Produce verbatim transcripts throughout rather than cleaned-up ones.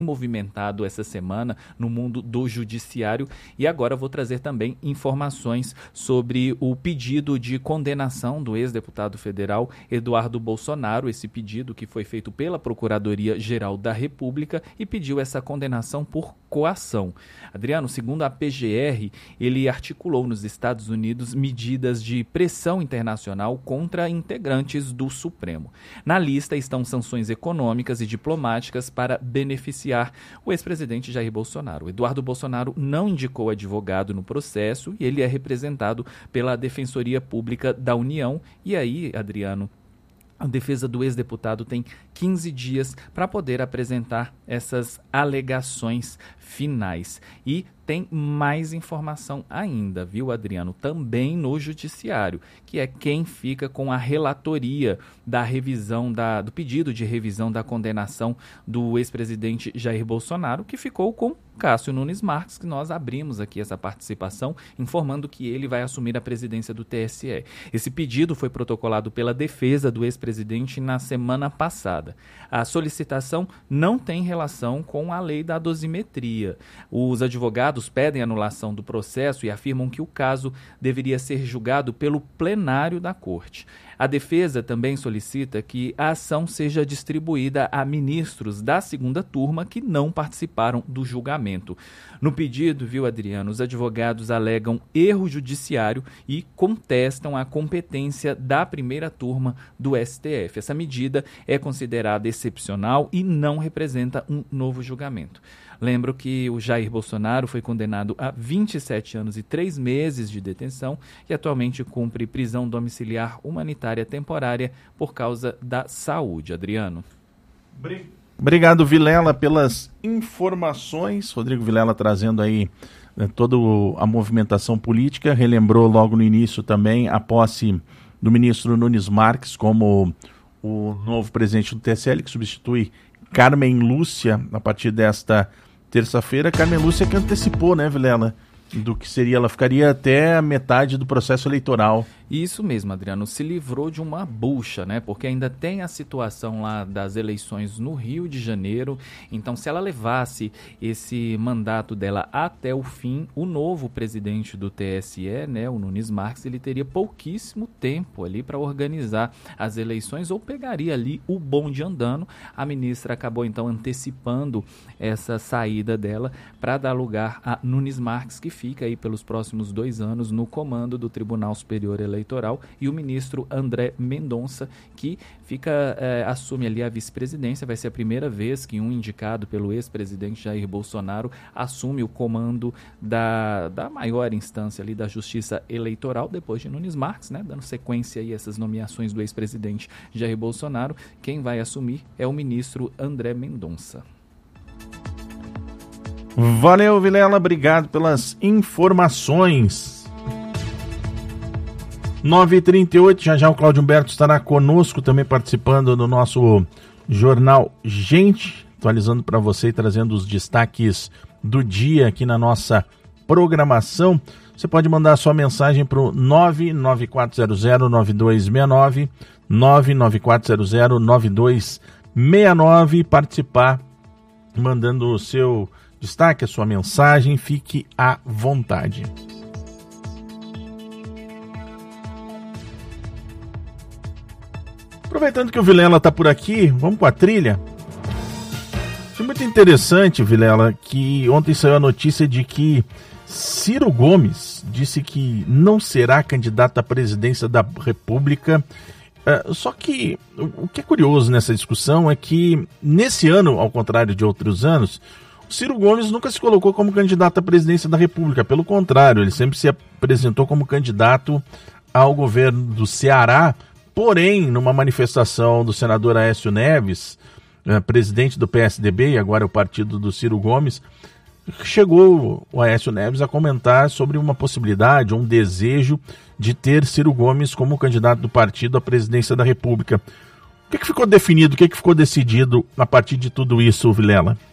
movimentado essa semana no mundo do judiciário, e agora vou trazer também informações sobre o pedido de condenação do ex-deputado federal Eduardo Bolsonaro, esse pedido que foi feito pela Procuradoria-Geral da República e pediu essa condenação por coação. Adriano, segundo a P G R, ele articulou nos Estados Unidos medidas de pressão internacional contra integrantes do Supremo. Na lista estão sanções econômicas e diplomáticas para beneficiar o ex-presidente Jair Bolsonaro. Eduardo Bolsonaro não indicou advogado no processo e ele é representado pela Defensoria Pública da União. E aí, Adriano, a defesa do ex-deputado tem quinze dias para poder apresentar essas alegações finais. E tem mais informação ainda, viu, Adriano? Também no Judiciário, que é quem fica com a relatoria da revisão, da, do pedido de revisão da condenação do ex-presidente Jair Bolsonaro, que ficou com Cássio Nunes Marques, que nós abrimos aqui essa participação, informando que ele vai assumir a presidência do T S E. Esse pedido foi protocolado pela defesa do ex-presidente na semana passada. A solicitação não tem relação com a lei da dosimetria. Os advogados pedem anulação do processo e afirmam que o caso deveria ser julgado pelo plenário da Corte. A defesa também solicita que a ação seja distribuída a ministros da segunda turma que não participaram do julgamento. No pedido, viu, Adriano, os advogados alegam erro judiciário e contestam a competência da primeira turma do S T F. Essa medida é considerada excepcional e não representa um novo julgamento. Lembro que o Jair Bolsonaro foi condenado a vinte e sete anos e três meses de detenção e atualmente cumpre prisão domiciliar humanitária temporária por causa da saúde. Adriano. Obrigado, Vilela, pelas informações. Rodrigo Vilela trazendo aí né, toda a movimentação política. Relembrou logo no início também a posse do ministro Nunes Marques como o novo presidente do T S E, que substitui Carmen Lúcia a partir desta terça-feira. Carmen Lúcia que antecipou, né, Vilela, do que seria, ela ficaria até a metade do processo eleitoral. Isso mesmo, Adriano, se livrou de uma bucha, né? Porque ainda tem a situação lá das eleições no Rio de Janeiro. Então, se ela levasse esse mandato dela até o fim, o novo presidente do T S E, né, o Nunes Marques, ele teria pouquíssimo tempo ali para organizar as eleições ou pegaria ali o bonde andando. A ministra acabou então antecipando essa saída dela para dar lugar a Nunes Marques, que fica aí pelos próximos dois anos no comando do Tribunal Superior Eleitoral. Eleitoral, e o ministro André Mendonça, que fica, eh, assume ali a vice-presidência. Vai ser a primeira vez que um indicado pelo ex-presidente Jair Bolsonaro assume o comando da, da maior instância ali da Justiça Eleitoral, depois de Nunes Marques, né, dando sequência aí a essas nomeações do ex-presidente Jair Bolsonaro. Quem vai assumir é o ministro André Mendonça. Valeu, Vilela, obrigado pelas informações. nove e trinta e oito, já já o Cláudio Humberto estará conosco também participando do nosso jornal Gente, atualizando para você e trazendo os destaques do dia aqui na nossa programação. Você pode mandar sua mensagem para o nove nove quatro zero zero nove dois seis nove, nove nove quatro zero zero nove dois seis nove e participar mandando o seu destaque, a sua mensagem, fique à vontade. Aproveitando que o Vilela está por aqui, vamos com a trilha. Foi muito interessante, Vilela, que ontem saiu a notícia de que Ciro Gomes disse que não será candidato à presidência da República. Uh, só que o, o que é curioso nessa discussão é que nesse ano, ao contrário de outros anos, o Ciro Gomes nunca se colocou como candidato à presidência da República. Pelo contrário, ele sempre se apresentou como candidato ao governo do Ceará. Porém, numa manifestação do senador Aécio Neves, eh, presidente do P S D B, e agora é o partido do Ciro Gomes, chegou o Aécio Neves a comentar sobre uma possibilidade, um desejo de ter Ciro Gomes como candidato do partido à presidência da República. O que, que ficou definido, o que, que ficou decidido a partir de tudo isso, Vilela?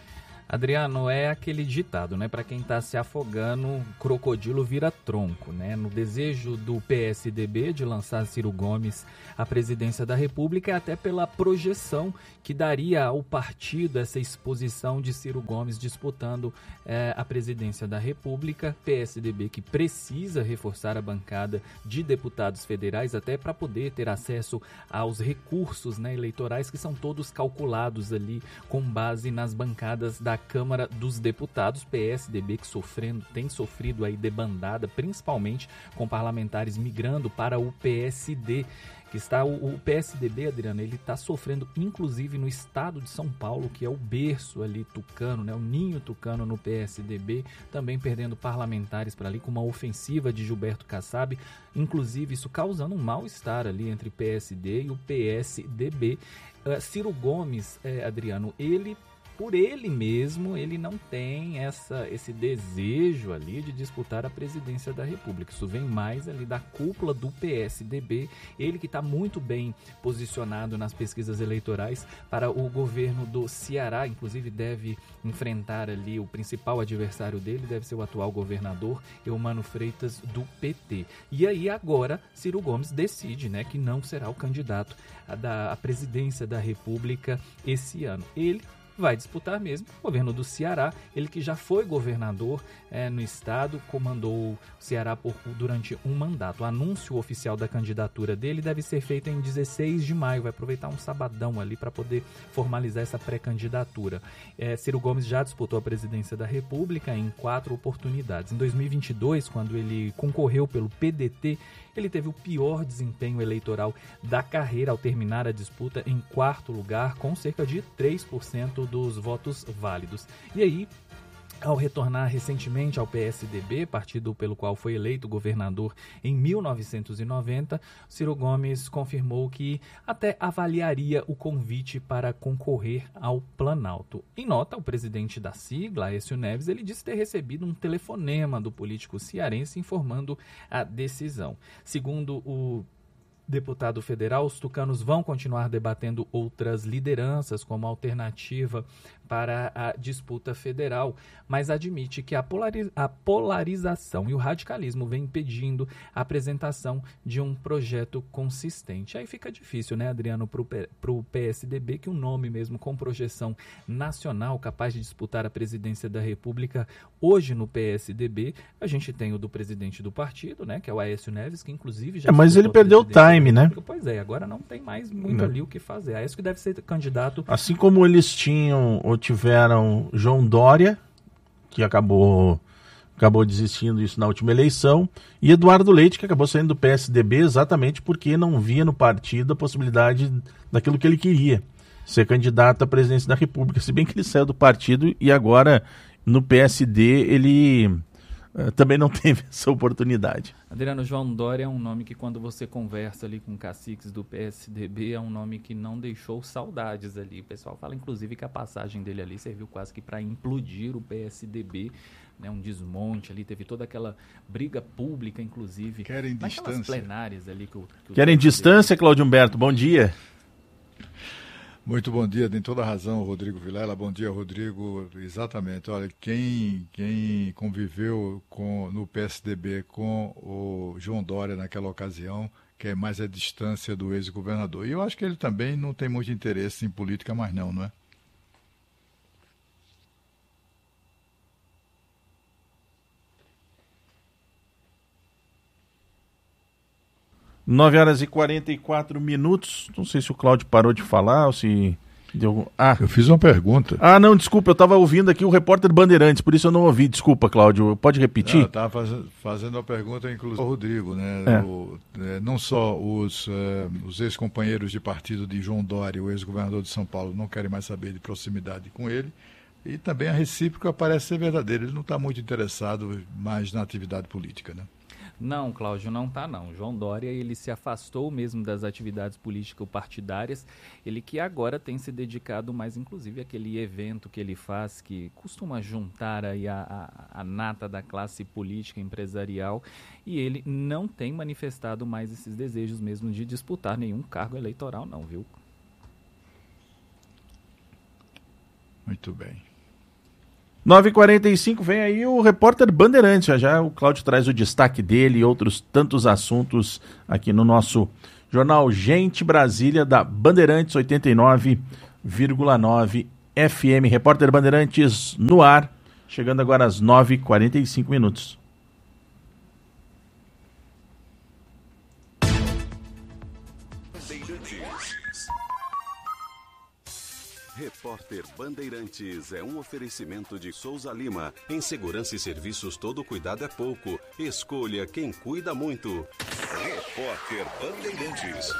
Adriano, é aquele ditado, né? Para quem está se afogando, crocodilo vira tronco, né? No desejo do P S D B de lançar Ciro Gomes à presidência da República, até pela projeção que daria ao partido essa exposição de Ciro Gomes disputando eh, a presidência da República. P S D B que precisa reforçar a bancada de deputados federais até para poder ter acesso aos recursos, né, eleitorais que são todos calculados ali com base nas bancadas da Câmara dos Deputados. P S D B que sofrendo, tem sofrido aí debandada, principalmente com parlamentares migrando para o P S D, que está o, o P S D B, Adriano, ele está sofrendo inclusive no estado de São Paulo, que é o berço ali tucano, né, o ninho tucano no P S D B, também perdendo parlamentares para ali com uma ofensiva de Gilberto Kassab, inclusive isso causando um mal-estar ali entre P S D e o P S D B. Uh, Ciro Gomes, eh, Adriano, ele por ele mesmo, ele não tem essa, esse desejo ali de disputar a presidência da República. Isso vem mais ali da cúpula do P S D B, ele que está muito bem posicionado nas pesquisas eleitorais para o governo do Ceará, inclusive deve enfrentar ali o principal adversário dele, deve ser o atual governador, Eumano Freitas, do P T. E aí agora, Ciro Gomes decide, né, que não será o candidato à, da, à presidência da República esse ano. Ele vai disputar mesmo o governo do Ceará, ele que já foi governador é, no estado, comandou o Ceará por, durante um mandato. O anúncio oficial da candidatura dele deve ser feito em dezesseis de maio, vai aproveitar um sabadão ali para poder formalizar essa pré-candidatura. É, Ciro Gomes já disputou a presidência da República em quatro oportunidades. Em dois mil e vinte e dois, quando ele concorreu pelo P D T, ele teve o pior desempenho eleitoral da carreira ao terminar a disputa em quarto lugar, com cerca de três por cento dos votos válidos. E aí, ao retornar recentemente ao P S D B, partido pelo qual foi eleito governador em mil novecentos e noventa, Ciro Gomes confirmou que até avaliaria o convite para concorrer ao Planalto. Em nota, o presidente da sigla, Aécio Neves, ele disse ter recebido um telefonema do político cearense informando a decisão. Segundo o deputado federal, os tucanos vão continuar debatendo outras lideranças como alternativa para a disputa federal, mas admite que a, polariz- a polarização e o radicalismo vem impedindo a apresentação de um projeto consistente. Aí fica difícil, né, Adriano, para o P S D B, que um nome mesmo com projeção nacional, capaz de disputar a presidência da República. Hoje no P S D B, a gente tem o do presidente do partido, né, que é o Aécio Neves, que inclusive já... É, mas ele perdeu o time, né? Pois é, agora não tem mais muito não. ali o que fazer. Aécio que deve ser candidato... Assim como eles tinham ou tiveram João Dória, que acabou, acabou desistindo disso na última eleição, e Eduardo Leite, que acabou saindo do P S D B exatamente porque não via no partido a possibilidade daquilo que ele queria, ser candidato à presidência da República. Se bem que ele saiu do partido e agora no P S D ele uh, também não teve essa oportunidade. Adriano, João Dória é um nome que quando você conversa ali com caciques do P S D B é um nome que não deixou saudades ali. O pessoal fala inclusive que a passagem dele ali serviu quase que para implodir o P S D B, né, um desmonte ali, teve toda aquela briga pública, inclusive. Querem distância. Plenárias ali que o, que o Querem distância, Cláudio Humberto, bom dia. Muito bom dia, tem toda a razão, Rodrigo Vilela. Bom dia, Rodrigo. Exatamente. Olha, quem, quem conviveu com, no P S D B com o João Dória naquela ocasião quer mais a distância do ex-governador. E eu acho que ele também não tem muito interesse em política mais não, não é? nove horas e quarenta e quatro minutos. Não sei se o Cláudio parou de falar ou se deu... Ah. Eu fiz uma pergunta. Ah, não, desculpa, eu estava ouvindo aqui o repórter Bandeirantes, por isso eu não ouvi. Desculpa, Cláudio, pode repetir? Não, eu estava faz, fazendo uma pergunta, inclusive, ao Rodrigo, né? É. O, é, não só os, é, os ex-companheiros de partido de João Dória, o ex-governador de São Paulo, não querem mais saber de proximidade com ele, e também a recíproca parece ser verdadeira. Ele não está muito interessado mais na atividade política, né? Não, Cláudio, não está não. João Dória, ele se afastou mesmo das atividades político-partidárias, ele que agora tem se dedicado mais, inclusive, àquele evento que ele faz, que costuma juntar aí a, a, a nata da classe política empresarial, e ele não tem manifestado mais esses desejos mesmo de disputar nenhum cargo eleitoral não, viu? Muito bem. nove e quarenta e cinco, vem aí o repórter Bandeirantes. Já já o Cláudio traz o destaque dele e outros tantos assuntos aqui no nosso jornal Gente Brasília da Bandeirantes oitenta e nove vírgula nove F M. Repórter Bandeirantes no ar, chegando agora às nove e quarenta e cinco minutos. Repórter Bandeirantes é um oferecimento de Souza Lima. Em segurança e serviços, todo cuidado é pouco. Escolha quem cuida muito. Repórter Bandeirantes.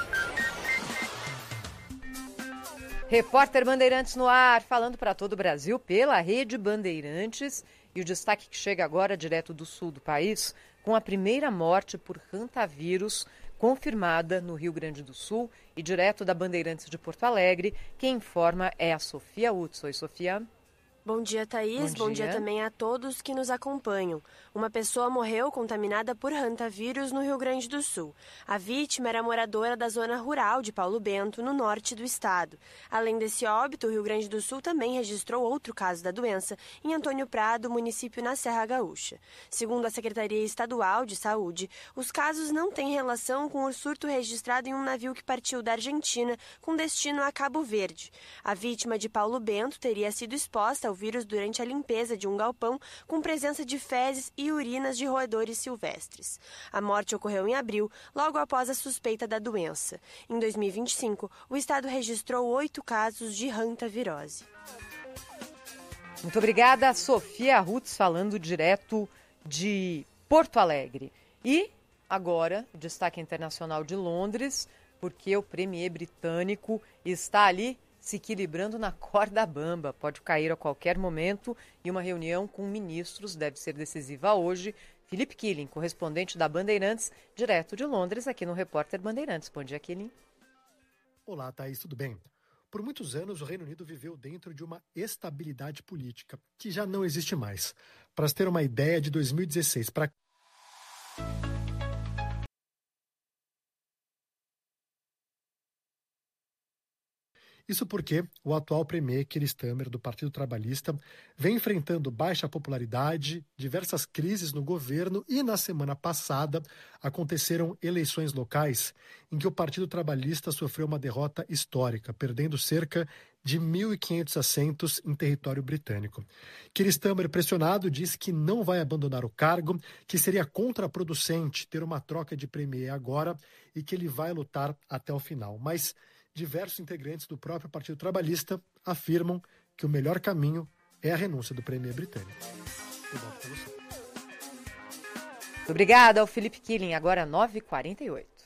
Repórter Bandeirantes no ar, falando para todo o Brasil pela Rede Bandeirantes. E o destaque que chega agora direto do sul do país, com a primeira morte por hantavírus confirmada no Rio Grande do Sul e direto da Bandeirantes de Porto Alegre. Quem informa é a Sofia Utz. Oi, Sofia. Bom dia, Thaís. Bom Bom dia. dia também a todos que nos acompanham. Uma pessoa morreu contaminada por hantavírus no Rio Grande do Sul. A vítima era moradora da zona rural de Paulo Bento, no norte do estado. Além desse óbito, o Rio Grande do Sul também registrou outro caso da doença em Antônio Prado, município na Serra Gaúcha. Segundo a Secretaria Estadual de Saúde, os casos não têm relação com o surto registrado em um navio que partiu da Argentina com destino a Cabo Verde. A vítima de Paulo Bento teria sido exposta ao vírus durante a limpeza de um galpão com presença de fezes e urinas de roedores silvestres. A morte ocorreu em abril, logo após a suspeita da doença. Em dois mil e vinte e cinco, o estado registrou oito casos de hantavirose. Muito obrigada, Sofia Rutz, falando direto de Porto Alegre. E agora, destaque internacional de Londres, porque o premier britânico está ali se equilibrando na corda bamba. Pode cair a qualquer momento e uma reunião com ministros deve ser decisiva hoje. Philip Killing, correspondente da Bandeirantes, direto de Londres, aqui no Repórter Bandeirantes. Bom dia, Killing. Olá, Thaís, tudo bem? Por muitos anos, o Reino Unido viveu dentro de uma estabilidade política, que já não existe mais. Para se ter uma ideia, de dois mil e dezesseis para Isso porque o atual premier Keir Starmer, do Partido Trabalhista, vem enfrentando baixa popularidade, diversas crises no governo e, na semana passada, aconteceram eleições locais em que o Partido Trabalhista sofreu uma derrota histórica, perdendo cerca de mil e quinhentos assentos em território britânico. Keir Starmer, pressionado, disse que não vai abandonar o cargo, que seria contraproducente ter uma troca de premier agora e que ele vai lutar até o final. Mas diversos integrantes do próprio Partido Trabalhista afirmam que o melhor caminho é a renúncia do premier britânico. Eu volto para você. Muito obrigada ao Philip Killing, agora nove e quarenta e oito.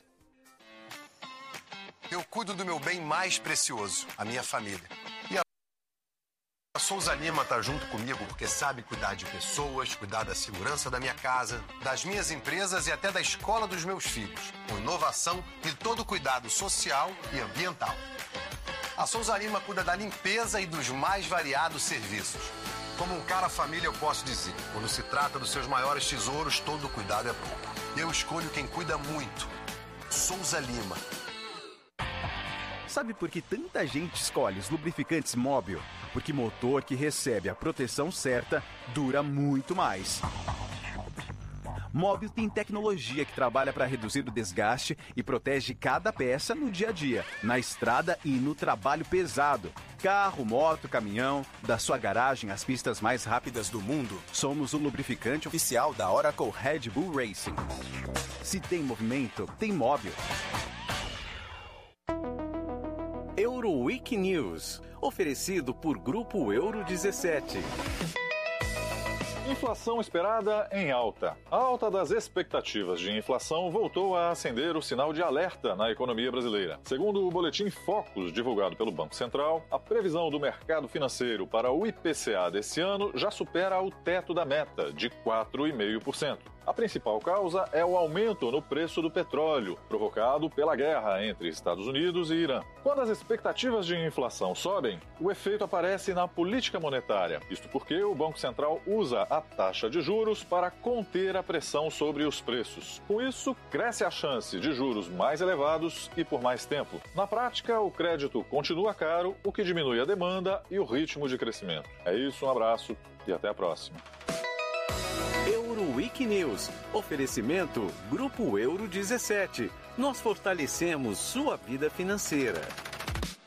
Eu cuido do meu bem mais precioso, a minha família. E a Souza Lima está junto comigo porque sabe cuidar de pessoas, cuidar da segurança da minha casa, das minhas empresas e até da escola dos meus filhos, com inovação e todo o cuidado social e ambiental. A Souza Lima cuida da limpeza e dos mais variados serviços. Como um cara família, eu posso dizer, quando se trata dos seus maiores tesouros, todo o cuidado é bom. Eu escolho quem cuida muito. Souza Lima. Sabe por que tanta gente escolhe os lubrificantes Móbil? Porque motor que recebe a proteção certa dura muito mais. Móbil tem tecnologia que trabalha para reduzir o desgaste e protege cada peça no dia a dia, na estrada e no trabalho pesado. Carro, moto, caminhão, da sua garagem às pistas mais rápidas do mundo, somos o lubrificante oficial da Oracle Red Bull Racing. Se tem movimento, tem Móbil. Euroweek News, oferecido por Grupo Euro dezessete. Inflação esperada em alta. A alta das expectativas de inflação voltou a acender o sinal de alerta na economia brasileira. Segundo o boletim Focus, divulgado pelo Banco Central, a previsão do mercado financeiro para o I P C A desse ano já supera o teto da meta, de quatro vírgula cinco por cento. A principal causa é o aumento no preço do petróleo, provocado pela guerra entre Estados Unidos e Irã. Quando as expectativas de inflação sobem, o efeito aparece na política monetária. Isto porque o Banco Central usa a taxa de juros para conter a pressão sobre os preços. Com isso, cresce a chance de juros mais elevados e por mais tempo. Na prática, o crédito continua caro, o que diminui a demanda e o ritmo de crescimento. É isso, um abraço e até a próxima. Euroweek News. Oferecimento Grupo Euro dezessete. Nós fortalecemos sua vida financeira.